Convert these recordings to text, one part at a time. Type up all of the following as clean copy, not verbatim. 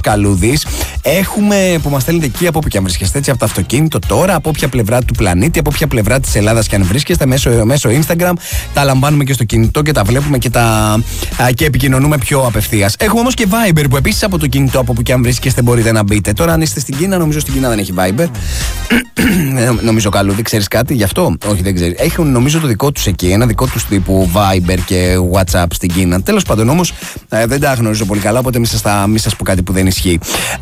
Καλούδης. Έχουμε που μας στέλνετε εκεί από όπου και αν βρίσκεστε, έτσι, από το αυτοκίνητο τώρα, από όποια πλευρά του πλανήτη, από όποια πλευρά της Ελλάδας και αν βρίσκεστε, μέσω Instagram. Τα λαμβάνουμε και στο κινητό και τα βλέπουμε και επικοινωνούμε πιο απευθείας. Έχουμε όμως και Viber που επίσης από το κινητό, από όπου και αν βρίσκεστε, μπορείτε να μπείτε. Τώρα, αν είστε στην Κίνα, νομίζω στην Κίνα δεν έχει Viber. Νομίζω Καλούδη, ξέρεις κάτι γι' αυτό? Όχι, δεν ξέρεις. Έχουν νομίζω το δικό τους εκεί, ένα δικό τους τύπου Viber και WhatsApp στην Κίνα. Τέλος πάντων, όμως δεν τα γνωρίζω πολύ καλά, οπότε μη σας πω κάτι που δεν ισχύει.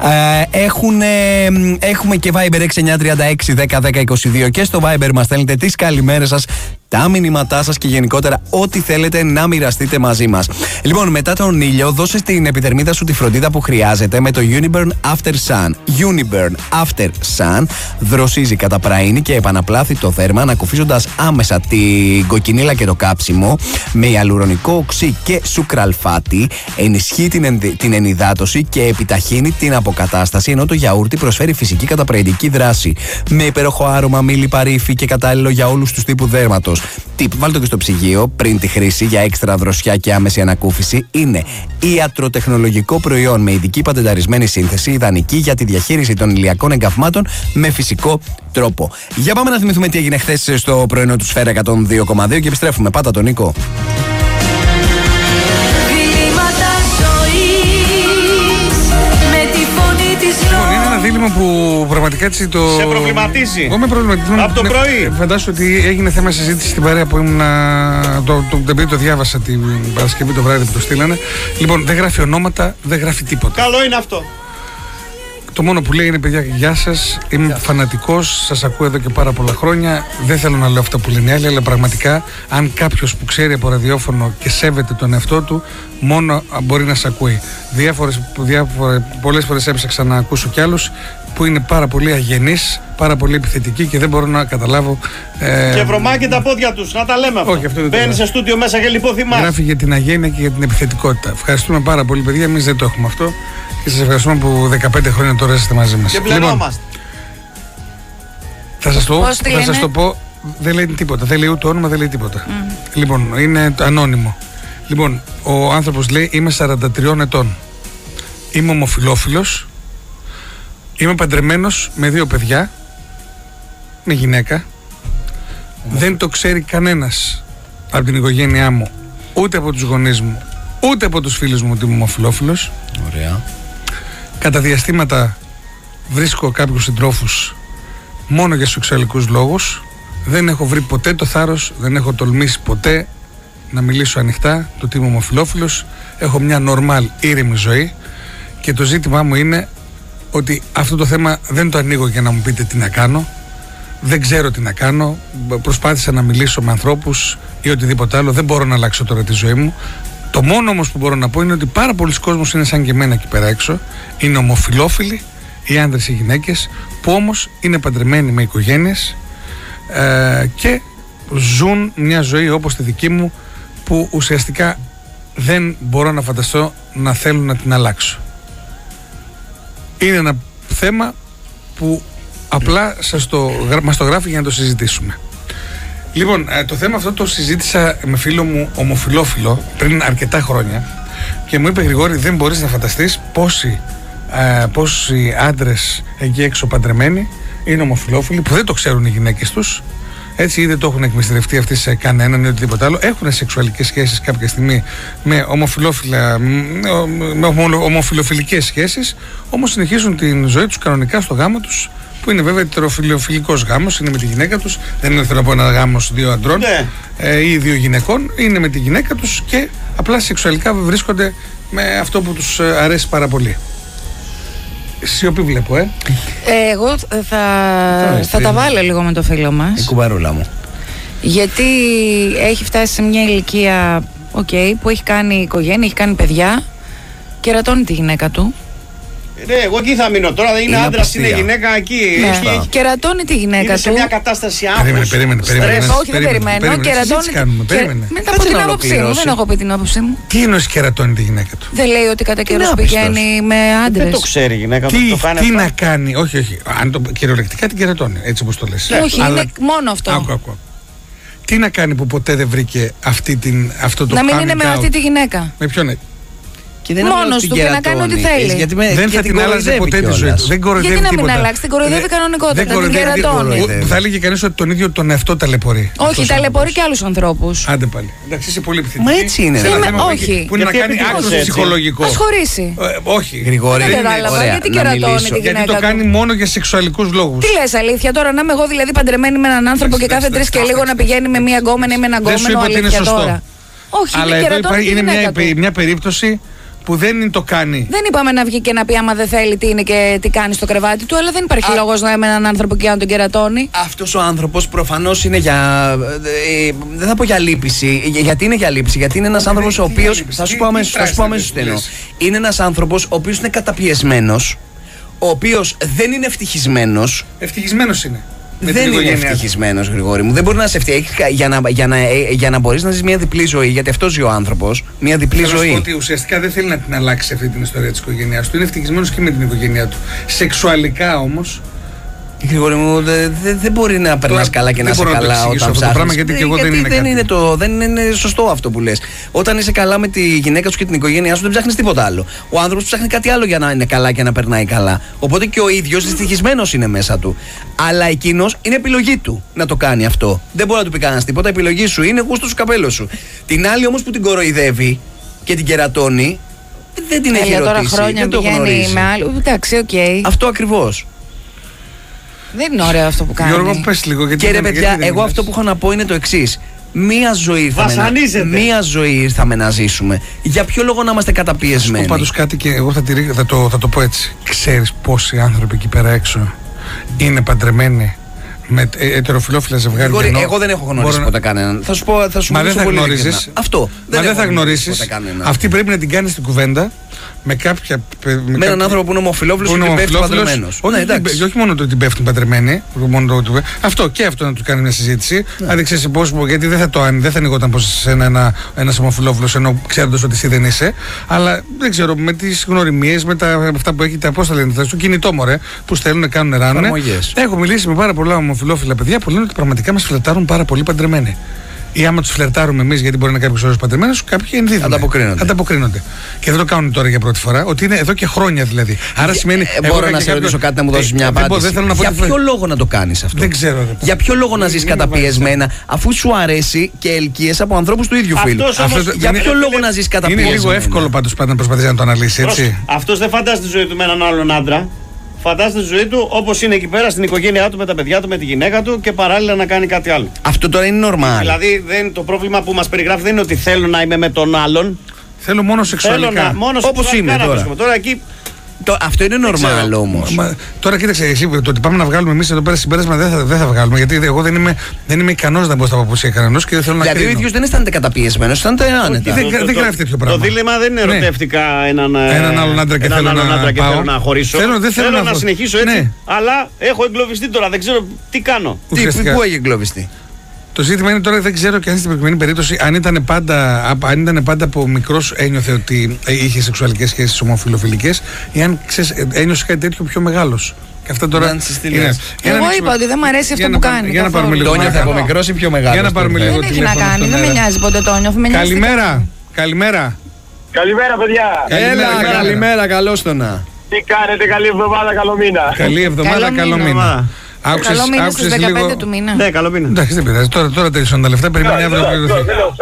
Έχουμε και Viber 6936 10 10 22 και στο Viber μας στέλνετε τις καλημέρες σας, τα μηνύματά σας και γενικότερα ό,τι θέλετε να μοιραστείτε μαζί μας. Λοιπόν, μετά τον ήλιο, δώσε στην επιδερμίδα σου τη φροντίδα που χρειάζεται με το Uniburn After Sun. Uniburn After Sun δροσίζει, καταπραίνει και επαναπλάθει το δέρμα, ανακουφίζοντας άμεσα την κοκκινίλα και το κάψιμο με ιαλουρονικό οξύ και σουκραλφάτι, ενισχύει την ενυδάτωση και επιταχύνει την αποκατάσταση, ενώ το γιαούρτι προσφέρει φυσική καταπραιντική δράση με υπέροχο άρωμα, μη λιπαρή υφή και κατάλληλο για όλους τους τύπους δέρματος. Βάλτε το και στο ψυγείο πριν τη χρήση για έξτρα δροσιά και άμεση ανακούφιση. Είναι ιατροτεχνολογικό προϊόν με ειδική πατενταρισμένη σύνθεση, ιδανική για τη διαχείριση των ηλιακών εγκαυμάτων με φυσικό τρόπο. Για πάμε να θυμηθούμε τι έγινε χθες στο πρωινό του Σφαίρα 102,2 και επιστρέφουμε. Πάτα τον Νίκο. Δίλημα που πραγματικά έτσι το. Σε προβληματίζει. Εγώ με προβληματίζει. Από το πρωί. Φαντάσου ότι έγινε θέμα συζήτηση στην παρέα που ήμουν. Το διάβασα την Παρασκευή το βράδυ που το στείλανε. Λοιπόν, δεν γράφει ονόματα, δεν γράφει τίποτα. Καλό είναι αυτό. Το μόνο που λέει είναι: παιδιά, γεια σας. Είμαι φανατικός. Σας ακούω εδώ και πάρα πολλά χρόνια. Δεν θέλω να λέω αυτά που λένε οι άλλοι, αλλά πραγματικά, αν κάποιος που ξέρει από ραδιόφωνο και σέβεται τον εαυτό του, μόνο μπορεί να σε ακούει. Πολλές φορές έψαξα να ακούσω κι άλλους που είναι πάρα πολύ αγενείς, πάρα πολύ επιθετικοί και δεν μπορώ να καταλάβω. Και βρωμάκι τα πόδια τους, να τα λέμε αυτό. Όχι, αυτό δεν μπαίνει σε στούντιο μέσα και λιποθυμάς. Γράφει για την αγένεια και για την επιθετικότητα. Ευχαριστούμε πάρα πολύ, παιδιά. Εμείς δεν το έχουμε αυτό. Και σας ευχαριστούμε που 15 χρόνια τώρα είστε μαζί μας. Και πλενόμαστε. Θα σας το πω. Δεν λέει τίποτα. Δεν λέει ούτε όνομα, δεν λέει τίποτα. Λοιπόν, είναι ανώνυμο. Λοιπόν, ο άνθρωπος λέει: είμαι 43 ετών. Είμαι ομοφυλόφιλος. Είμαι παντρεμένος με 2 παιδιά. Με γυναίκα. Δεν το ξέρει κανένας από την οικογένειά μου, ούτε από τους γονείς μου, ούτε από τους φίλους μου ότι είμαι ομοφυλόφιλος. Ωραία. Κατά διαστήματα βρίσκω κάποιους συντρόφους μόνο για σεξουαλικούς λόγους. Δεν έχω βρει ποτέ το θάρρος, δεν έχω τολμήσει ποτέ να μιλήσω ανοιχτά το ότι είμαι ομοφυλόφιλος. Έχω μια νορμάλ ήρεμη ζωή και το ζήτημά μου είναι ότι αυτό το θέμα δεν το ανοίγω για να μου πείτε τι να κάνω. Δεν ξέρω τι να κάνω. Προσπάθησα να μιλήσω με ανθρώπους ή οτιδήποτε άλλο. Δεν μπορώ να αλλάξω τώρα τη ζωή μου. Το μόνο όμως που μπορώ να πω είναι ότι πάρα πολλοί κόσμος είναι σαν και εμένα εκεί πέρα έξω. Είναι ομοφυλόφιλοι, οι άντρες, οι γυναίκες, που όμως είναι παντρεμένοι με οικογένειες και ζουν μια ζωή όπως τη δική μου, που ουσιαστικά δεν μπορώ να φανταστώ να θέλουν να την αλλάξω. Είναι ένα θέμα που απλά μας το γράφει για να το συζητήσουμε. Λοιπόν, το θέμα αυτό το συζήτησα με φίλο μου ομοφυλόφιλο πριν αρκετά χρόνια και μου είπε: Γρηγόρη, δεν μπορείς να φανταστείς πόσοι άντρες εκεί έξω παντρεμένοι είναι ομοφυλόφιλοι, που δεν το ξέρουν οι γυναίκες τους, έτσι, ή δεν το έχουν εκμυστηρευτεί αυτοί σε κανέναν ή οτιδήποτε άλλο. Έχουν σεξουαλικές σχέσεις κάποια στιγμή με ομοφυλοφιλικές σχέσεις, όμως συνεχίζουν την ζωή τους κανονικά στο γάμο τους, που είναι βέβαια ετεροφιλοφιλικός γάμος, είναι με τη γυναίκα τους. Δεν είναι, θέλω να πω, ένα γάμος 2 αντρών ή 2 γυναικών, είναι με τη γυναίκα τους και απλά σεξουαλικά βρίσκονται με αυτό που τους αρέσει πάρα πολύ. Σιωπή βλέπω, Εγώ θα τα βάλω λίγο με το φίλο μας. Η κουμπαρούλα μου. Γιατί έχει φτάσει σε μια ηλικία που έχει κάνει οικογένεια, έχει κάνει παιδιά και ρατώνει τη γυναίκα του. Ναι, εγώ εκεί θα μείνω τώρα. Δεν είναι άντρας, είναι γυναίκα εκεί. Ναι. Και ρατώνει τη γυναίκα είναι του. σε μια κατάσταση άγχους. Περίμενε. Όχι, δεν περιμένω. Και ρατώνει. Μετά από την άποψή μου. Δεν έχω πει την άποψή μου. Τι εννοείς και ρατώνει τη γυναίκα του? Δεν λέει ότι κατά καιρός πηγαίνει με άντρες. Δεν το ξέρει η γυναίκα του. Τι να κάνει? Όχι. Αν το κυριολεκτικά την κερατώνει, έτσι όπως το λες. Όχι, είναι μόνο αυτό. Άκου. Τι να κάνει που ποτέ δεν βρήκε αυτό το coming out? Να μην είναι με αυτή τη γυναίκα. Με ποιον? Μόνος του και να κάνει ό,τι θέλει. Δεν θα την άλλαζε ποτέ τη ζωή του. Δεν κοροϊδεύει γιατί τίποτα. Να μην αλλάξει, την κοροϊδεύει κανονικότερα. Δεν την κερατώνει. Θα έλεγε κανείς ότι τον ίδιο τον εαυτό ταλαιπωρεί. Όχι, ταλαιπωρεί και άλλους ανθρώπους. Άντε πάλι. Εντάξει, είσαι πολύ επιθετική. Μα έτσι είναι. Όχι. Που είναι να κάνει άκρος ψυχολογικό. Ας χωρίσει. Όχι. Γρηγόρη. Δεν κατάλαβα. Γιατί κερατώνει τη γυναίκα. Γιατί το κάνει μόνο για σεξουαλικούς λόγους. Τι λες αλήθεια τώρα, να είμαι εγώ δηλαδή παντρεμένη με έναν άνθρωπο και κάθε 3 και λίγο να πηγαίνει με μία γκόμενα ή με έναν γκόμενο, αλήθεια τώρα. Όχι, αλλά εδώ είναι μια περίπτωση που δεν το κάνει. Δεν είπαμε να βγει και να πει άμα δεν θέλει τι είναι και τι κάνει στο κρεβάτι του, αλλά δεν υπάρχει λόγος να είμαι έναν άνθρωπο και να τον κερατώνει. Αυτός ο άνθρωπος προφανώς είναι για. Δεν θα πω για λύπηση. Γιατί είναι για λύπηση? Γιατί είναι ένας άνθρωπος ο οποίος. Θα σου πω αμέσως τι εννοώ. Είναι ένας άνθρωπος ο οποίος είναι καταπιεσμένος, ο οποίος δεν είναι ευτυχισμένος. Ευτυχισμένος είναι. Δεν είναι ευτυχισμένος, Γρηγόρη μου. Δεν μπορεί να σε ευτυχίσει για να μπορείς να ζεις μια διπλή ζωή. Γιατί αυτό ζει ο άνθρωπος. Μια διπλή ζωή. Θέλω ότι ουσιαστικά δεν θέλει να την αλλάξει αυτή την ιστορία της οικογένειας του. Είναι ευτυχισμένος και με την οικογένειά του. Σεξουαλικά όμως. Γρηγόρη μου, δεν μπορεί να περνάς καλά και να είσαι καλά όταν ψάχνεις. Αυτό το πράγμα, γιατί και εγώ δεν είναι σωστό αυτό που λες. Όταν είσαι καλά με τη γυναίκα σου και την οικογένειά σου, δεν ψάχνεις τίποτα άλλο. Ο άνθρωπος ψάχνει κάτι άλλο για να είναι καλά και να περνάει καλά. Οπότε και ο ίδιος δυστυχισμένος είναι μέσα του. Αλλά εκείνος είναι επιλογή του να το κάνει αυτό. Δεν μπορεί να του πει κανένας τίποτα. Επιλογή σου είναι γούστο σου, καπέλο σου. Την άλλη όμως που την κοροϊδεύει και την κερατώνει, δεν την έχει ρωτήσει. Δεν το γνωρίζει. Εντάξει, οκ. Αυτό ακριβώς. Δεν είναι ωραίο αυτό που κάνει. Γιώργο, πες λίγο. Και ρε παιδιά, εγώ αυτό που έχω να πω είναι το εξής. Μία ζωή ήρθαμε να ζήσουμε. Για ποιο λόγο να είμαστε καταπιεσμένοι? Θα σου πω πάντως κάτι και εγώ θα το πω έτσι. Ξέρεις πόσοι άνθρωποι εκεί πέρα έξω είναι παντρεμένοι με ετεροφιλόφιλα ζευγάρια? Εγώ δεν έχω γνωρίσει ποτέ κανέναν. Θα σου πω. Μα δεν θα γνωρίσεις. Αυτό. Δεν θα γνωρίσεις. Αυτή πρέπει να την κάνεις την κουβέντα με έναν άνθρωπο που είναι ομοφυλόφιλος και την πέφτει παντρεμένος. Όχι μόνο το ότι πέφτουν παντρεμένοι. Αυτό και αυτό να του κάνει μια συζήτηση. Αν ξέρεις πώς, γιατί δεν θα ανοιγόταν πως είσαι ένας ομοφυλόφιλος ενώ ξέροντας ότι εσύ δεν είσαι. Αλλά δεν ξέρω, με τις γνωριμίες, με αυτά που έχετε, πώς θα λένε, στο κινητό μωρέ, που στέλνουν, κάνουν, ράνουν. Έχω μιλήσει με πάρα πολλά ομοφυλόφιλα παιδιά που λένε ότι πραγματικά μας φλερτάρουν πάρα πολύ παντρεμένοι. Ή άμα τους φλερτάρουμε εμείς, γιατί μπορεί να είναι κάποιος ώρες παντρεμένος, κάποιοι ενδίδουν. Ανταποκρίνονται. Και δεν το κάνουν τώρα για πρώτη φορά, ότι είναι εδώ και χρόνια δηλαδή. Άρα σημαίνει. Μπορώ να σε ρωτήσω κάτι να μου δώσεις μια απάντηση? Για ποιο λόγο να το κάνεις αυτό? Δεν ξέρω. Για ποιο λόγο να ζεις καταπιεσμένα, αφού σου αρέσει και ελκύες από ανθρώπους του ίδιου φίλου? Για ποιο λόγο να ζεις καταπιεσμένα? Είναι λίγο εύκολο πάντως πάντα να προσπαθείς να το αναλύσεις, έτσι. Αυτός δεν φαντάζεται τη ζωή του με έναν άλλον άντρα. Φαντάζεται τη ζωή του όπως είναι εκεί πέρα στην οικογένειά του, με τα παιδιά του, με τη γυναίκα του και παράλληλα να κάνει κάτι άλλο. Αυτό τώρα είναι normal. Δηλαδή το πρόβλημα που μας περιγράφει δεν είναι ότι θέλω να είμαι με τον άλλον. Θέλω μόνο σεξουαλικά. Όπως είμαι τώρα. Τώρα εκεί. Αυτό είναι normal όμως. Τώρα κοίταξε, εσύ το ότι πάμε να βγάλουμε εμείς εδώ πέρα συμπέρασμα δεν θα βγάλουμε. Γιατί εγώ δεν είμαι ικανός να μπω στα παπούτσια κανενός και δεν θέλω να κρίνω. Δηλαδή ο ίδιος δεν αισθάνεται καταπιεσμένος, αισθάνεται άνετα. Δεν γράφει τέτοιο πράγμα. Το δίλημμα δεν είναι ερωτεύτηκα έναν άλλον άντρα και θέλω να χωρίσω. Θέλω να συνεχίσω έτσι, αλλά έχω εγκλωβιστεί τώρα, δεν ξέρω τι κάνω. Πού έχει εγκλωβιστεί? Το ζήτημα είναι τώρα, δεν ξέρω και αν στην προκειμένη περίπτωση, αν ήταν πάντα από μικρός ένιωθε ότι είχε σεξουαλικές σχέσεις ομοφυλοφιλικές ή αν ένιωσε κάτι τέτοιο πιο μεγάλος. Και αυτά τώρα. Εγώ είπα ότι δεν μου αρέσει αυτό που κάνει. Για να πάρουμε λίγο. Το νιώθε από μικρός ή πιο μεγάλος? Για να πάρουμε λίγο. Δεν έχει να κάνει, δεν με νοιάζει ποτέ το νιώθω. Καλημέρα. Καλημέρα, παιδιά. Έλα, καλημέρα, καλώς το να. Τι κάνετε, καλή εβδομάδα, καλό μήνα. Καλή εβδομάδα, καλό μήνα. Καλό μήνα στις 15 του μήνα. Ναι, καλό μήνα. Εντάξει, δεν πειράζει. Τώρα τέλειωσαν τα λεφτά. Περιμένει αύριο να πληρωθεί.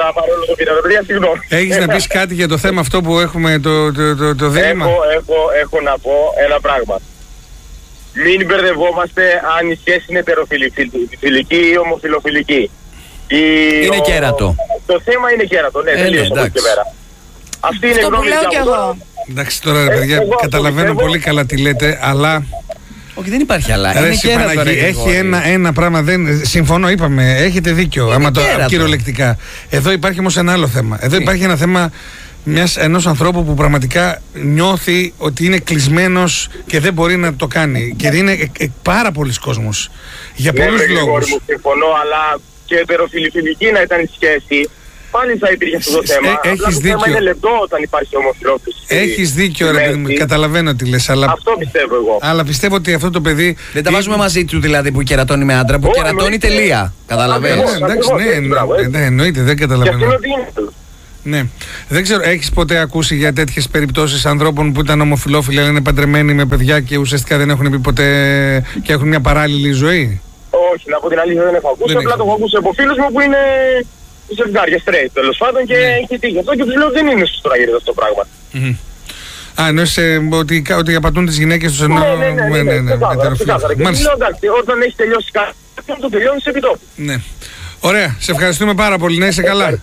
Έχεις να πεις κάτι για το θέμα αυτό που έχουμε το δίλημμα? Έχω να πω ένα πράγμα. Μην μπερδευόμαστε αν η σχέση είναι ετεροφιλική ή ομοφιλοφιλική. Είναι κέρατο. Το θέμα είναι κέρατο, ναι, τελείως από εκεί και πέρα. Αυτή είναι η γνώμη μου. Εντάξει, τώρα παιδιά, καταλαβαίνω πολύ καλά τι λέτε, αλλά. Όχι, δεν υπάρχει αλλά. Έχει ένα πράγμα. Συμφωνώ, είπαμε. Έχετε δίκιο. Άμα το κυριολεκτικά. Εδώ υπάρχει όμως ένα άλλο θέμα. Εδώ υπάρχει ένα θέμα ενός ανθρώπου που πραγματικά νιώθει ότι είναι κλεισμένος και δεν μπορεί να το κάνει. Και είναι πάρα πολλοί κόσμος. Για πολλούς λόγους. Συμφωνώ, αλλά και ετεροφιλική να ήταν η σχέση. Πάλι θα υπήρχε αυτό το θέμα. Έχεις δίκιο. Το θέμα είναι λεπτό όταν υπάρχει ομοφυλόφιλη. Έχεις δίκιο, ρε παιδί μου. Καταλαβαίνω τι λες. Αλλά. Αυτό πιστεύω εγώ. Αλλά πιστεύω ότι αυτό το παιδί. Δεν τα βάζουμε μαζί του δηλαδή που κερατώνει με άντρα, που κερατώνει τελεία. Καταλαβαίνεις. Εντάξει, ναι, εννοείται, δεν καταλαβαίνω. Ναι. Δεν ξέρω, έχεις ποτέ ακούσει για τέτοιες περιπτώσεις ανθρώπων που ήταν ομοφυλόφιλοι αλλά είναι παντρεμένοι με παιδιά και ουσιαστικά δεν έχουν πει ποτέ και έχουν μια παράλληλη ζωή? Όχι, να πω την αλήθεια, δεν έχω ακούσει. Απλά το έχω ακούσει από φίλους μου που είναι ζευγάρια, straight τέλος πάντων, και έχει τύχει αυτό και τους λέω ότι δεν είναι σωστό να γίνεται αυτό το πράγμα. Α, εννοείς ότι απατούν τις γυναίκες τους ενώ... Ναι. Ξεκάθαρα. Και λέω εντάξει, όταν έχει τελειώσει κάτι, το τελειώνεις επί τόπου. Ναι. Ωραία, σε ευχαριστούμε πάρα πολύ. Να είσαι καλά.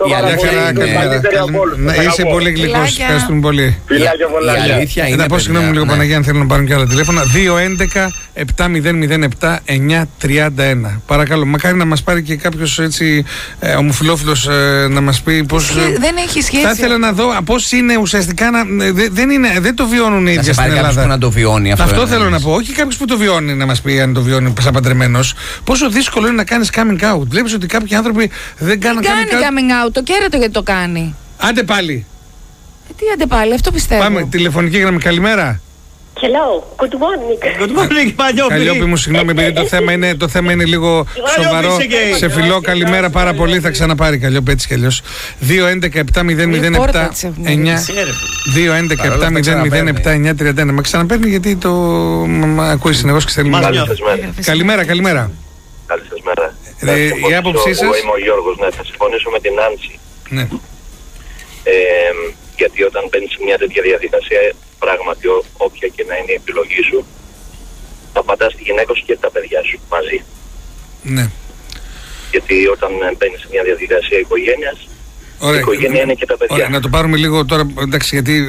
Είσαι πολύ γλυκός. Ευχαριστούμε πολύ. Φιλάκια πολλά. Η αλήθεια είναι. Πω συγγνώμη λίγο, Παναγία, αν θέλουν να πάρουν και άλλα τηλέφωνα. 2-11-7007-931. Παρακαλώ, μακάρι να μας πάρει και κάποιος έτσι ομοφυλόφιλος να μας πει πώς. Δεν έχει σχέση. Θα ήθελα να δω πώς είναι ουσιαστικά να. Δεν το βιώνουν οι ίδιοι στην Ελλάδα. Να το βιώνει αυτό θέλω να πω. Όχι κάποιος που το βιώνει να μας πει αν το βιώνει σαν παντρεμένος. Πόσο δύσκολο είναι να κάνεις coming out. Βλέπεις ότι κάποιοι άνθρωποι δεν κάνουν coming out. Το κέρδο γιατί το κάνει. Άντε πάλι. Τι άντε πάλι, αυτό πιστεύω. Πάμε, τηλεφωνική γραμμή, καλημέρα. Hello, good morning. Good morning, Παλιόπη. Καλλιόπη μου, συγγνώμη, επειδή το θέμα είναι λίγο σοβαρό. Σε φιλό, καλημέρα πάρα πολύ. Θα ξαναπάρει Καλλιόπη έτσι κι αλλιώς. 2-11-7-007-931. Με ξαναπαίρνει γιατί ακούει συνεχώς και θέλει να Καλή Καλημέρα. σας μέρα. Η άποψή σας? Εγώ είμαι ο Γιώργος, ναι, θα συμφωνήσω με την Άνση. Ναι. Γιατί όταν μπαίνεις σε μια τέτοια διαδικασία, πράγματι όποια και να είναι η επιλογή σου, θα πατάς τη γυναίκα σου και τα παιδιά σου μαζί. Ναι. Γιατί όταν μπαίνεις σε μια διαδικασία οικογένειας, η οικογένεια είναι και τα παιδιά. Ωραία, να το πάρουμε λίγο τώρα, εντάξει, γιατί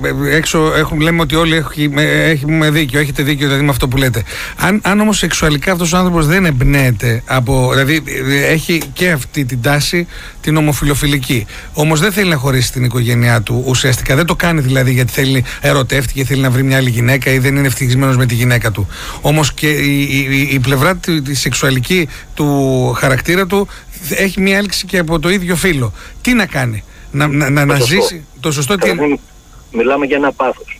έξω λέμε ότι όλοι έχουμε δίκιο, έχετε δίκιο δηλαδή με αυτό που λέτε. Αν όμως σεξουαλικά αυτός ο άνθρωπος δεν εμπνέεται δηλαδή έχει και αυτή την τάση την ομοφυλοφιλική, όμως δεν θέλει να χωρίσει την οικογένειά του ουσιαστικά, δεν το κάνει δηλαδή γιατί ερωτεύτηκε, θέλει να βρει μια άλλη γυναίκα ή δεν είναι ευτυχισμένος με τη γυναίκα του. Όμως και η πλευρά τη σεξουαλική του χαρακτήρα του έχει μια έλξη και από το ίδιο φύλο. Τι να κάνει, να ζήσει το σωστό. Μιλάμε για ένα πάθος.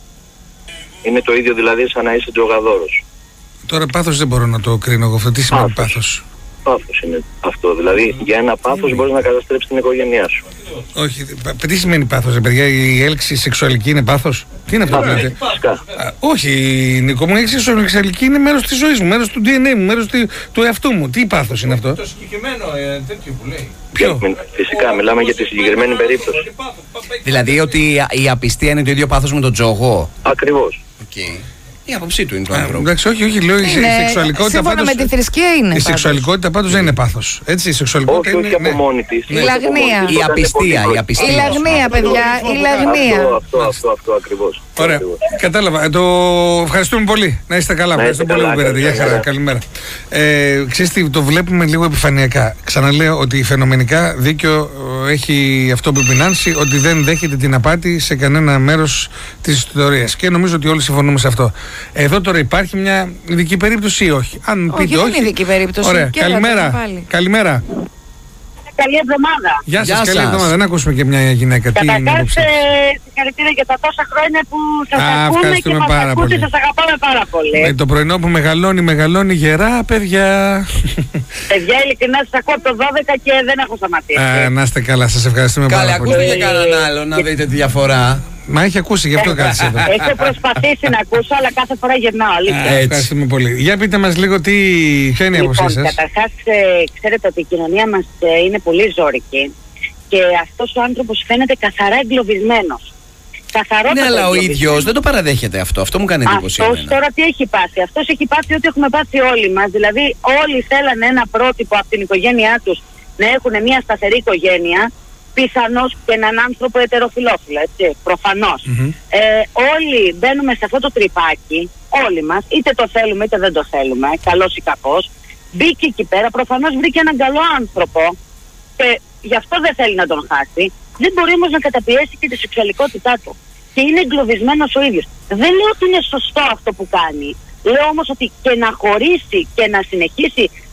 Είναι το ίδιο δηλαδή σαν να είσαι τζογαδόρος. Τώρα πάθος δεν μπορώ να το κρίνω εγώ αυτό. Τι σημαίνει πάθος? Πάθος είναι αυτό. Δηλαδή για ένα πάθος μπορείς να καταστρέψεις την οικογένειά σου. Όχι, τι σημαίνει πάθος, παιδιά? Η έλξη σεξουαλική είναι πάθος? Τι είναι αυτό που λέτε? Όχι, Νίκο μου, η έλξη σεξουαλική είναι μέρος της ζωής μου, μέρος του DNA μου, μέρος του εαυτού μου. Τι πάθος είναι αυτό? Το συγκεκριμένο τέτοιο που λέει. Ποιο? Φυσικά, μιλάμε για τη συγκεκριμένη περίπτωση. Δηλαδή ότι η απιστία είναι το ίδιο πάθος με τον τζογό. Ακριβώς. Okay. Η άποψή του είναι το άνθρωπο. Εντάξει, όχι, λέω η σεξουαλικότητα. Σύμφωνα με τη θρησκεία είναι. Η σεξουαλικότητα πάντως δεν είναι πάθος. Έτσι, η σεξουαλικότητα όχι από μόνη της. Η λαγνία. Η απιστία. Η λαγνία, παιδιά. Η λαγνία. Αυτό ακριβώς. Ωραία. Κατάλαβα. Ευχαριστούμε πολύ. Να είστε καλά. Ευχαριστούμε πολύ που πήρατε. Γεια χαρά. Καλημέρα. Ξέρεις τι, το βλέπουμε λίγο επιφανειακά. Ξαναλέω ότι φαινομενικά δίκιο έχει αυτό που είπε η Νάνση, ότι δεν δέχεται την απάτη σε κανένα μέρος της ιστορίας. Και νομίζω ότι όλοι συμφωνούμε σε αυτό. Εδώ τώρα υπάρχει μια ειδική περίπτωση ή όχι? Αν πείτε όχι. Δεν είναι ειδική περίπτωση. Ωραία. Καλημέρα. Καλή εβδομάδα. Γεια σας, καλή εβδομάδα. Δεν ακούσουμε και μια γυναίκα. Καταρχάς, συγχαρητήρια για τα τόσα χρόνια που σας ακούμε και μας ακούτε, σας αγαπάμε πάρα πολύ. Με το πρωινό που μεγαλώνει γερά, παιδιά. Παιδιά, ειλικρινά σας ακούω από το 12 και δεν έχω σταματήσει. Να είστε καλά, σας ευχαριστούμε πάρα πολύ. Καλή, ακούστε και κανέναν άλλο να δείτε τη διαφορά. Μα έχει ακούσει, γι' αυτό κάθισε εδώ. Έχω προσπαθήσει να ακούσω, αλλά κάθε φορά γυρνάω. Ευχαριστούμε πολύ. Για πείτε μας λίγο ποια είναι η άποψή σας. Καταρχάς, ξέρετε ότι η κοινωνία μας είναι πολύ ζώρικη και αυτός ο άνθρωπος φαίνεται καθαρά εγκλωβισμένος. Ναι, αλλά ο ίδιος δεν το παραδέχεται αυτό. Αυτό μου κάνει εντύπωση. Αυτός τώρα τι έχει πάθει? Αυτός έχει πάθει ό,τι έχουμε πάθει όλοι μας. Δηλαδή, όλοι θέλανε ένα πρότυπο από την οικογένειά τους να έχουν μια σταθερή οικογένεια. Πιθανώς και έναν άνθρωπο ετεροφιλόφιλο, έτσι, προφανώς. Όλοι μπαίνουμε σε αυτό το τρυπάκι, όλοι μας, είτε το θέλουμε είτε δεν το θέλουμε, καλός ή κακός. Μπήκε εκεί πέρα, προφανώς βρήκε έναν καλό άνθρωπο και γι' αυτό δεν θέλει να τον χάσει. Δεν μπορεί όμως να καταπιέσει και τη σεξουαλικότητά του. Και είναι εγκλωβισμένος ο ίδιος. Δεν λέω ότι είναι σωστό αυτό που κάνει. Λέω όμως ότι και να χωρίσει και να συνεχίσει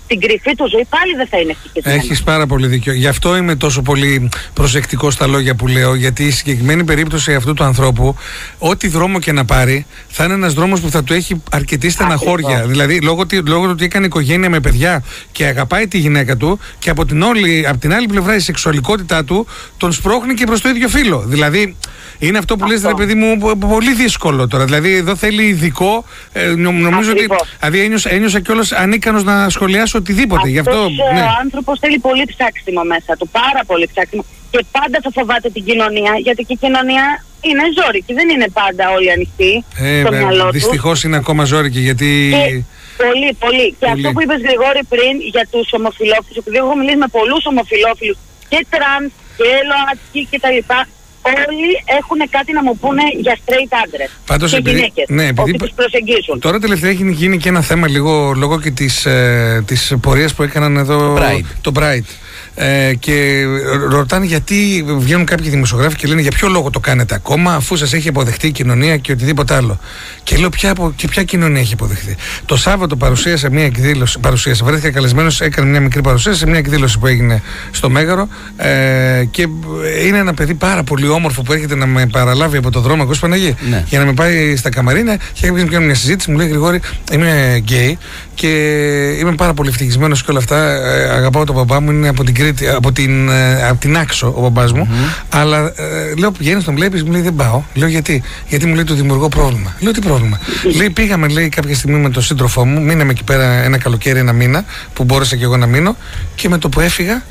στην κρυφή του ζωή πάλι δεν θα είναι ευτυχισμένος. Έχεις πάρα πολύ δίκιο. Γι' αυτό είμαι τόσο πολύ προσεκτικός στα λόγια που λέω, γιατί η συγκεκριμένη περίπτωση αυτού του ανθρώπου, ό,τι δρόμο και να πάρει, θα είναι ένας δρόμος που θα του έχει αρκετή στεναχώρια. Ακριβώς. Δηλαδή, λόγω του ότι έκανε οικογένεια με παιδιά και αγαπάει τη γυναίκα του, και από την άλλη πλευρά η σεξουαλικότητά του τον σπρώχνει και προς το ίδιο φύλο. Δηλαδή, είναι αυτό που λες, ρε παιδί μου, πολύ δύσκολο τώρα. Δηλαδή, εδώ θέλει ειδικό. Νομίζω ότι. Δηλαδή, ένιωσα κιόλας ανίκανος να σχολιάσω οτιδήποτε. Γι' αυτό, ναι. Ο άνθρωπος θέλει πολύ ψάξιμο μέσα του. Πάρα πολύ ψάξιμο. Και πάντα θα φοβάται την κοινωνία, γιατί και η κοινωνία είναι ζώρικη. Δεν είναι πάντα όλοι ανοιχτοί στο μυαλό του. Δυστυχώς είναι ακόμα ζώρικη, γιατί. Πολύ, πολύ. Και αυτό που είπες, Γρηγόρη, πριν για τους ομοφυλόφιλους, επειδή έχω μιλήσει με πολλούς ομοφυλόφιλους και τρανς και ΛΟΑΤΚΙ κτλ. Όλοι έχουν κάτι να μου πούνε για straight άντρες και γυναίκες, ότι τους προσεγγίσουν. Τώρα τελευταία έχει γίνει και ένα θέμα λίγο λόγω και της πορείας που έκαναν εδώ το Pride. Και ρωτάνε γιατί βγαίνουν κάποιοι δημοσιογράφοι και λένε για ποιο λόγο το κάνετε ακόμα, αφού σας έχει αποδεχτεί η κοινωνία και οτιδήποτε άλλο. Και λέω ποια κοινωνία έχει αποδεχτεί. Το Σάββατο παρουσίασα μια εκδήλωση, βρέθηκα καλεσμένος, έκανε μια μικρή παρουσίαση σε μια εκδήλωση που έγινε στο Μέγαρο, και είναι ένα παιδί πάρα πολύ όμορφο που έρχεται να με παραλάβει από το δρόμο, ακούς Παναγί, για να με πάει στα καμαρίνια, και έκανε μια συζήτηση, μου λέει Γρηγόρη, είμαι γκέι και είμαι πάρα πολύ ευτυχισμένος και όλα αυτά, αγαπάω τον μπαμπά μου, είναι από την Κρήτη, από την Άξο ο μπαμπάς μου, αλλά λέω πηγαίνεις, τον βλέπεις, μου λέει δεν πάω. Λέω γιατί μου λέει του δημιουργώ πρόβλημα. Λέω τι πρόβλημα? Λέει πήγαμε, λέει, κάποια στιγμή με τον σύντροφό μου, μείναμε εκεί πέρα ένα καλοκαίρι, ένα μήνα που μπόρεσα και εγώ να μείνω, και με το που έφυγα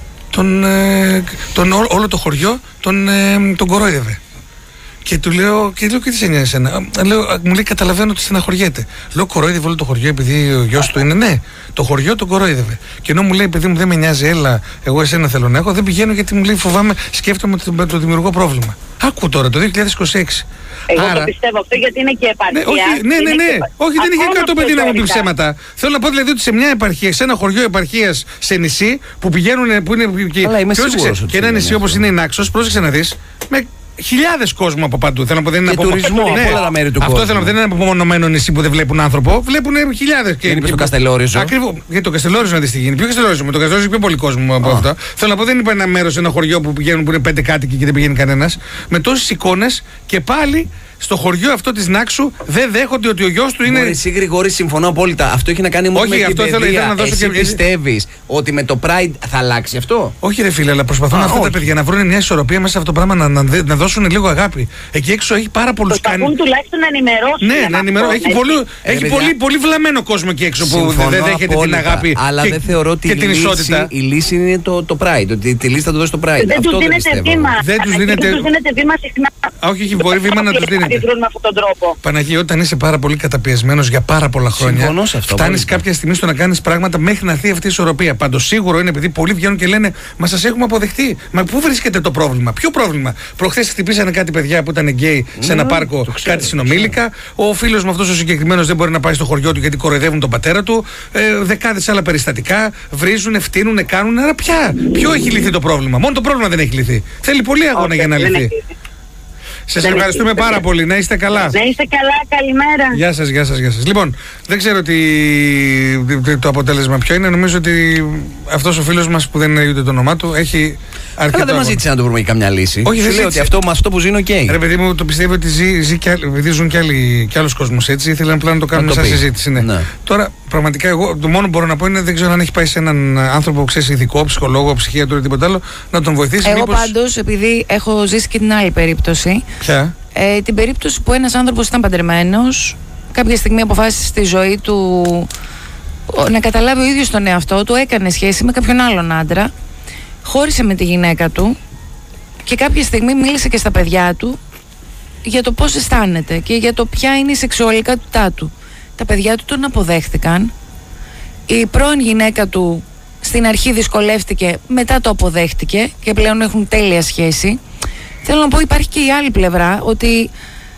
όλο το χωριό τον κορόιδευε. Και του λέω, και τι σε νοιάζει εσένα? Μου λέει καταλαβαίνω ότι στεναχωριέται. Λέω κορόιδευε όλο το χωριό επειδή ο γιος του είναι? Ναι, το χωριό τον κορόιδευε. Και ενώ μου λέει παιδί μου δεν με νοιάζει, έλα, εγώ εσένα θέλω να έχω, δεν πηγαίνω γιατί μου λέει φοβάμαι, σκέφτομαι το δημιουργό πρόβλημα. Άκου τώρα το 2026. Εγώ το πιστεύω αυτό γιατί είναι και επαρχία. Ναι. Όχι, δεν είχε καν το παιδί να μου πει ψέματα. Θέλω να πω δηλαδή ότι σε μια επαρχία, σε ένα χωριό επαρχίας, σε νησί που πηγαίνουν. Που είναι, και ένα νησί όπως είναι η Νάξος, πρόσεξε να δεις, με χιλιάδες κόσμο από παντού. Θέλω να πω, δεν είναι τουρισμό από όλα τα μέρη του κόσμου. Αυτό θέλω να πω, δεν είναι απομονωμένο νησί που δεν βλέπουν άνθρωπο. Βλέπουν χιλιάδες. Και είναι στο Καστελόριζο. Ακριβώς. Γιατί το Καστελόριζο να δεις τι γίνει. Ποιο Καστελόριζο? Με το Καστελόριζο πιο πολύ κόσμο από αυτό. Θέλω να πω, δεν είναι ένα μέρος, ένα χωριό που πηγαίνουν που είναι 5 κάτοικοι και δεν πηγαίνει κανένας. Με τόσες εικόνες και πάλι. Στο χωριό αυτό της Νάξου δεν δέχονται ότι ο γιος του είναι. Εσύ Γρηγόρη, συμφωνώ απόλυτα. Αυτό έχει να κάνει μόνο με την παιδεία. Εσύ πιστεύεις ότι με το Pride θα αλλάξει αυτό? Όχι ρε φίλε, αλλά προσπαθούν αυτά τα παιδιά να βρουν μια ισορροπία μέσα σε αυτό το πράγμα, να δώσουν λίγο αγάπη. Εκεί έξω έχει πάρα πολλούς κάνει. Προσπαθούν τουλάχιστον να ενημερώσουν. Ναι, να ενημερώσουν. Έχει πολύ βλαμμένο κόσμο εκεί έξω που δεν δέχεται την αγάπη. Αλλά δεν θεωρώ ότι η λύση είναι το Pride. Ότι τη λύση θα το δώσει το Pride. Δεν τους δίνεται βήμα. Δεν τους δίνεται βήμα συχνά. Όχι, μπορεί βήμα να τους δίνεται. Με αυτόν τον τρόπο. Παναγί, όταν είσαι πάρα πολύ καταπιεσμένος για πάρα πολλά χρόνια, φτάνεις κάποια στιγμή στο να κάνεις πράγματα μέχρι να έρθει αυτή η ισορροπία. Πάντως σίγουρο είναι επειδή πολλοί βγαίνουν και λένε μα σας έχουμε αποδεχτεί. Μα πού βρίσκεται το πρόβλημα? Ποιο πρόβλημα? Προχθές χτυπήσανε κάτι παιδιά που ήταν γκέι σε ένα πάρκο, κάτι συνομήλικα. Ο φίλος μου αυτός ο συγκεκριμένος δεν μπορεί να πάει στο χωριό του γιατί κοροϊδεύουν τον πατέρα του. Δεκάδες άλλα περιστατικά. Βρίζουν, φτύνουν, κάνουν. Άρα ποιο έχει λυθεί το πρόβλημα? Μόνο το πρόβλημα δεν έχει λυθεί. Θέλει πολύ αγώνα για να λυθεί. Σας ευχαριστούμε πάρα πολύ. Να είστε καλά. Να είστε καλά. Καλημέρα. Γεια σας. Λοιπόν, δεν ξέρω το αποτέλεσμα ποιο είναι. Νομίζω ότι αυτός ο φίλος μας που δεν είναι ούτε το όνομά του έχει αρκετά. Αλλά δεν μας ζήτησε να το βρούμε καμιά λύση. Όχι, σου λέει ότι αυτό που ζει είναι ok. Ρε παιδί μου, το πιστεύω ότι επειδή ζουν κι άλλος κόσμος έτσι. Ήθελαν απλά να το κάνουν σαν συζήτηση. Ναι. Τώρα, πραγματικά, εγώ το μόνο που μπορώ να πω είναι δεν ξέρω αν έχει πάει σε έναν άνθρωπο, ξέρεις, ειδικό, ψυχολόγο, ψυχίατρο ή τίποτα άλλο, να τον βοηθήσει. Εγώ πάντως, επειδή έχω ζήσει και την άλλη περίπτωση. Ποια? Την περίπτωση που ένας άνθρωπος ήταν παντρεμένος, κάποια στιγμή αποφάσισε στη ζωή του να καταλάβει ο ίδιος τον εαυτό του, έκανε σχέση με κάποιον άλλον άντρα, χώρισε με τη γυναίκα του και κάποια στιγμή μίλησε και στα παιδιά του για το πώς αισθάνεται και για το ποια είναι η σεξουαλικότητά του. Τα παιδιά του τον αποδέχτηκαν. Η πρώην γυναίκα του στην αρχή δυσκολεύτηκε, μετά το αποδέχτηκε και πλέον έχουν τέλεια σχέση. Θέλω να πω, υπάρχει και η άλλη πλευρά, ότι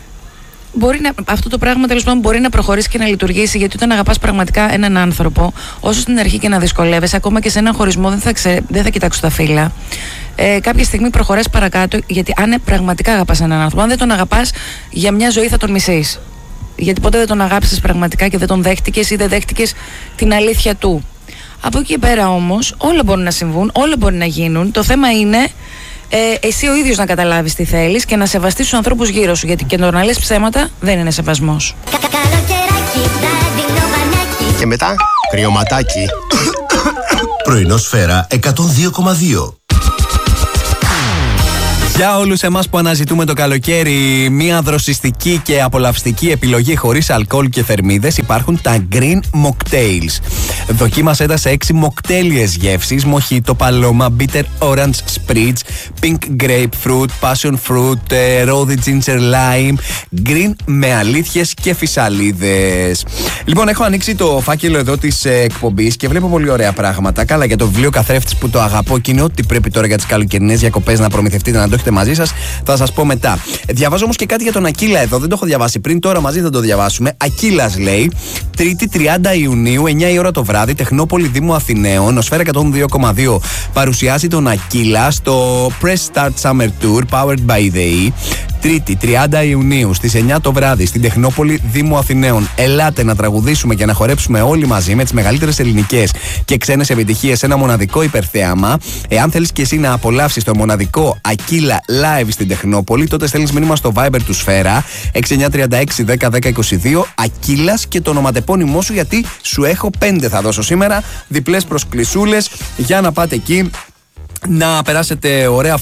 αυτό το πράγμα τέλος πάντων μπορεί να προχωρήσει και να λειτουργήσει, γιατί όταν αγαπάς πραγματικά έναν άνθρωπο, όσο στην αρχή και να δυσκολεύεσαι, ακόμα και σε έναν χωρισμό δεν θα κοιτάξω τα φύλλα. Κάποια στιγμή προχωράς παρακάτω, γιατί αν πραγματικά αγαπάς έναν άνθρωπο, αν δεν τον αγαπάς, για μια ζωή θα τον μισείς. Γιατί ποτέ δεν τον αγάπησες πραγματικά και δεν τον δέχτηκες ή δεν δέχτηκες την αλήθεια του. Από εκεί πέρα όμως όλα μπορούν να συμβούν, όλα μπορεί να γίνουν. Το θέμα είναι εσύ ο ίδιος να καταλάβεις τι θέλεις και να σεβαστείς τους ανθρώπους γύρω σου. Γιατί και το να λες ψέματα δεν είναι σεβασμός. Και μετά, κρυωματάκι. Πρωινό Σφαίρα 102,2. Για όλους εμάς που αναζητούμε το καλοκαίρι μια δροσιστική και απολαυστική επιλογή χωρίς αλκοόλ και θερμίδες, υπάρχουν τα Green Mocktails. Δοκίμασέ τα σε 6 μοκτέλιες γεύσεις: μοχίτο, παλώμα, bitter orange spritz, pink grapefruit, passion fruit, rosy ginger lime, green με αλήθειες και φυσαλίδες. Λοιπόν, έχω ανοίξει το φάκελο εδώ της εκπομπής και βλέπω πολύ ωραία πράγματα. Καλά, για το βιβλίο καθρέφτης που το αγαπώ και είναι ό,τι πρέπει τώρα για τις καλοκαιρινές διακοπές να προμηθευτείτε, να το έχετε μαζί σας, θα σας πω μετά. Διαβάζω όμως και κάτι για τον Ακύλα εδώ, δεν το έχω διαβάσει πριν, τώρα μαζί θα το διαβάσουμε. Ακύλας λέει, Τρίτη 30 Ιουνίου, 9 η ώρα το βράδυ, Τεχνόπολη Δήμου Αθηναίων, ο Σφαίρα 102,2 παρουσιάζει τον Ακύλα στο Press Start Summer Tour, powered by the E. Τρίτη 30 Ιουνίου στις 9 το βράδυ στην Τεχνόπολη Δήμου Αθηναίων. Ελάτε να τραγουδήσουμε και να χορέψουμε όλοι μαζί με τις μεγαλύτερες ελληνικές και ξένες επιτυχίες σε ένα μοναδικό υπερθέαμα. Εάν θέλεις και εσύ να απολαύσεις το μοναδικό Ακύλα live στην Τεχνόπολη, τότε στέλνεις μήνυμα στο Viber του Σφαίρα 6936 10 10 22 Ακύλας και το ονοματεπώνυμό σου, γιατί σου έχω 5 θα δώσω σήμερα, διπλές προσκλησούλες για να πάτε εκεί να περάσετε ωραία.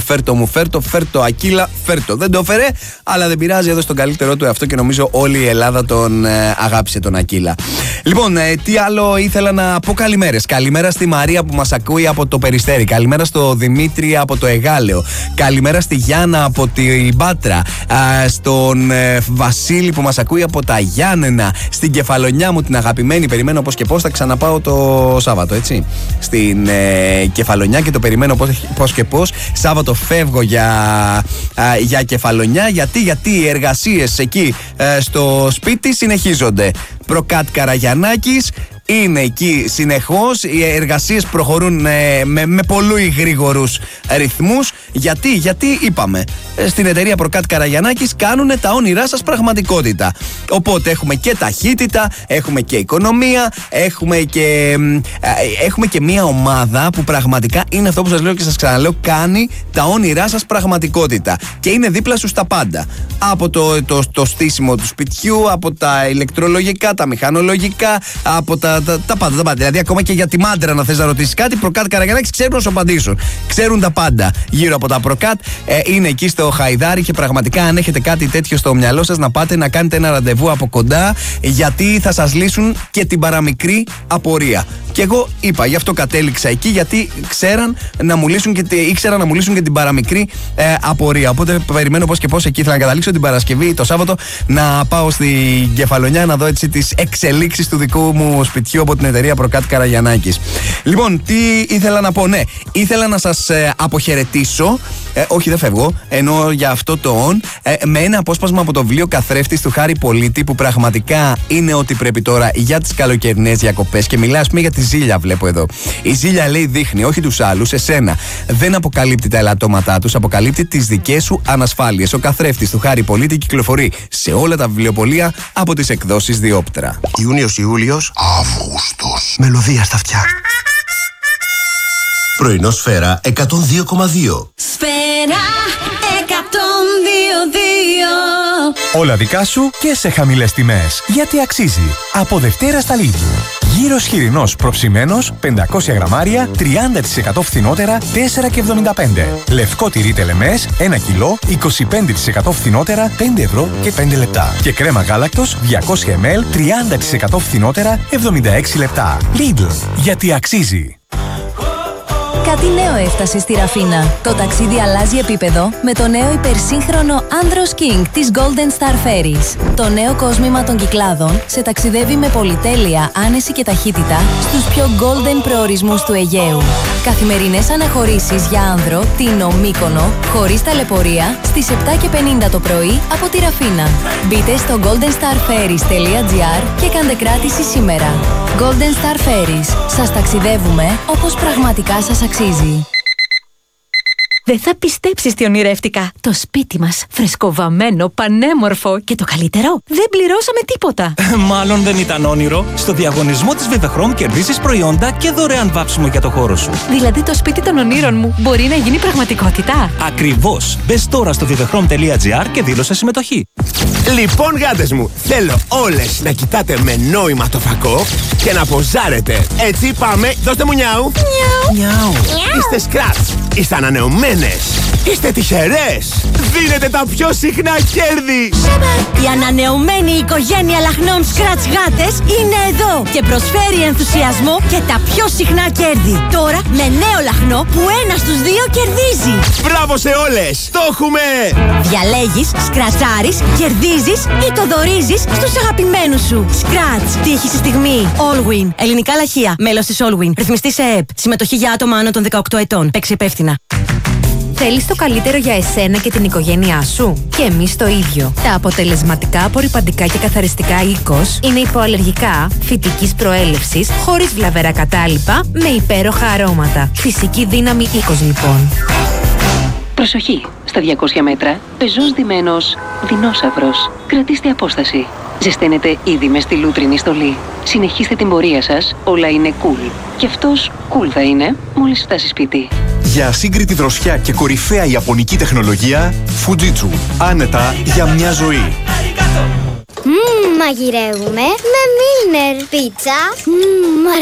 Φέρτο Ακύλα, φέρτο. Δεν το έφερε, αλλά δεν πειράζει, εδώ στον καλύτερό του εαυτό και νομίζω όλη η Ελλάδα τον αγάπησε τον Ακύλα. Λοιπόν, τι άλλο ήθελα να πω? Καλημέρες. Καλημέρα στη Μαρία που μας ακούει από το Περιστέρι. Καλημέρα στο Δημήτρη από το Εγάλεο. Καλημέρα στη Γιάννα από την Πάτρα. Στον Βασίλη που μας ακούει από τα Γιάννενα. Στην Κεφαλονιά μου την αγαπημένη. Περιμένω πώς και πώς, θα ξαναπάω το Σάββατο, έτσι. Στην Κεφαλονιά και το περιμένω πώς και πώς. Σάββατο φεύγω για Κεφαλονιά. Γιατί οι εργασίες εκεί στο σπίτι συνεχίζονται. Προκάτ Καραγιαννάκης είναι εκεί συνεχώς. Οι εργασίες προχωρούν με πολύ γρήγορους ρυθμούς. Γιατί είπαμε, στην εταιρεία Προκάτ Καραγιαννάκης κάνουν τα όνειρά σας πραγματικότητα. Οπότε έχουμε και ταχύτητα, έχουμε και οικονομία, έχουμε και μια ομάδα που πραγματικά είναι αυτό που σας λέω και σας ξαναλέω, κάνει τα όνειρά σας πραγματικότητα. Και είναι δίπλα σου στα πάντα. Από το στήσιμο του σπιτιού, από τα ηλεκτρολογικά, τα μηχανολογικά, από τα πάντα. Δηλαδή, ακόμα και για τη μάντρα, να θες να ρωτήσεις κάτι, Προκάτ Καραγιαννάκης ξέρουν να σου απαντήσουν. Ξέρουν τα πάντα γύρω από τα Προκάτ. Είναι εκεί στο Χαϊδάρι και πραγματικά, αν έχετε κάτι τέτοιο στο μυαλό σας, να πάτε να κάνετε ένα ραντεβού από κοντά, γιατί θα σας λύσουν και την παραμικρή απορία. Και εγώ είπα, γι' αυτό κατέληξα εκεί, γιατί ήξερα να μου λύσουν και την παραμικρή απορία. Οπότε περιμένω πώς και πώς εκεί. Ήθελα να καταλήξω την Παρασκευή, το Σάββατο, να πάω στην Κεφαλονιά να δω έτσι τις εξελίξεις του δικού μου σπιτιού από την εταιρεία Προκάτ Καραγιαννάκης. Λοιπόν, τι ήθελα να πω? Ναι, ήθελα να σας αποχαιρετήσω. Όχι, δεν φεύγω. Ενώ για αυτό το με ένα απόσπασμα από το βιβλίο Καθρέφτης του Χάρη Πολίτη, που πραγματικά είναι ό,τι πρέπει τώρα για τις καλοκαιρινές διακοπές. Και μιλάς για τη Ζήλια, βλέπω εδώ. Η Ζήλια λέει, δείχνει όχι τους άλλους, εσένα. Δεν αποκαλύπτει τα ελαττώματά τους, αποκαλύπτει τις δικές σου ανασφάλειες. Ο Καθρέφτης του Χάρη Πολίτη κυκλοφορεί σε όλα τα βιβλιοπωλεία από τις εκδόσεις Διόπτρα. Ιούνιος-Ιούλιος, Αύγουστος. Μελωδία στα αυτιά. Πρωινό Σφαίρα 102,2. Σφαίρα 102,2. Όλα δικά σου και σε χαμηλές τιμές. Γιατί αξίζει. Από Δευτέρα στα Lidl. Γύρος χοιρινός προψημένος 500 γραμμάρια 30% φθηνότερα 4,75. Λευκό τυρί τελεμές 1 κιλό 25% φθηνότερα 5 ευρώ και 5 λεπτά. Και κρέμα γάλακτος 200 ml 30% φθηνότερα 76 λεπτά. Lidl. Γιατί αξίζει. Κάτι νέο έφτασε στη Ραφίνα. Το ταξίδι αλλάζει επίπεδο με το νέο υπερσύγχρονο Andros King της Golden Star Ferries. Το νέο κόσμημα των Κυκλάδων σε ταξιδεύει με πολυτέλεια, άνεση και ταχύτητα στους πιο golden προορισμούς του Αιγαίου. Καθημερινές αναχωρήσεις για άνδρο, Τίνο, Μύκονο, χωρίς ταλαιπωρία, στις 7:50 το πρωί από τη Ραφίνα. Μπείτε στο goldenstarferries.gr και κάντε κράτηση σήμερα. Golden Star Ferries. Σας ταξιδεύουμε όπως πραγματικά σας αξίζει. Δεν θα πιστέψεις τι ονειρεύτηκα. Το σπίτι μας, φρεσκοβαμμένο, πανέμορφο και το καλύτερο, δεν πληρώσαμε τίποτα. Μάλλον δεν ήταν όνειρο. Στο διαγωνισμό της Vivachrome κερδίζεις προϊόντα και δωρεάν βάψιμο για το χώρο σου. Δηλαδή το σπίτι των ονείρων μου μπορεί να γίνει πραγματικότητα. Ακριβώς. Μπες τώρα στο vivachrome.gr και δήλωσε συμμετοχή. Λοιπόν, γάτες μου, θέλω όλες να κοιτάτε με νόημα το φακό και να ποζάρετε. Έτσι πάμε, δώστε μου νιάου. Νιάου. Είστε σκράτς, είστε ανανεωμένες, είστε τυχερές. Δίνετε τα πιο συχνά κέρδη. Η ανανεωμένη οικογένεια λαχνών Scratch γάτες είναι εδώ και προσφέρει ενθουσιασμό και τα πιο συχνά κέρδη. Τώρα με νέο λαχνό που 1 στους 2 κερδίζει. Μπράβο σε όλες, το έχουμε! Διαλέγεις, σκρατσάρεις, κερδίζεις ή το δωρίζεις στους αγαπημένους σου. Scratch, τύχη στη στιγμή. Allwin, ελληνικά λαχεία, μέλος της Allwin. Ρυθμιστή σε ΕΕΠ. Συμμετοχή για άτομα άνω των 18 ετών. Παίξε υπεύθυνα. Θέλεις το καλύτερο για εσένα και την οικογένειά σου? Και εμείς το ίδιο. Τα αποτελεσματικά απορρυπαντικά και καθαριστικά Οίκος είναι υποαλλεργικά, φυτικής προέλευσης, χωρίς βλαβερά κατάλοιπα, με υπέροχα αρώματα. Φυσική δύναμη Οίκος λοιπόν. Προσοχή! Στα 200 μέτρα, πεζός ντυμένος δεινόσαυρος. Κρατήστε απόσταση. Ζεσταίνετε ήδη με στη λούτρινη στολή. Συνεχίστε την πορεία σας, όλα είναι cool. Και αυτός cool θα είναι μόλις φτάσει σπίτι. Για ασύγκριτη δροσιά και κορυφαία ιαπωνική τεχνολογία, Fujitsu. Άνετα για μια ζωή. Μαγειρεύουμε με Milner πίτσα.